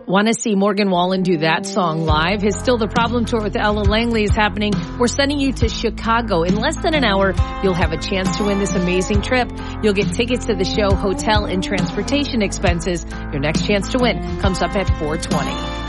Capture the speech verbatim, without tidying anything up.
Want to see Morgan Wallen do that song live? His Still the Problem tour with Ella Langley is happening. We're sending you to Chicago. In less than an hour, you'll have a chance to win this amazing trip. You'll get tickets to the show, hotel, and transportation expenses. Your next chance to win comes up at four twenty.